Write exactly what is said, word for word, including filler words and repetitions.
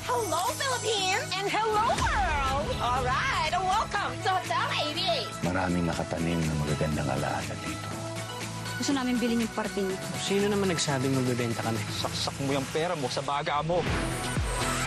Hello, Philippines! And hello, world! All right, welcome to Hotel eighty-eight. Maraming nakatanim na magagandang alaala dito. Gusto namin bilhin yung parte niyo. Sino naman nagsabing magbebenta kami? Saksak mo yung pera mo sa baga mo.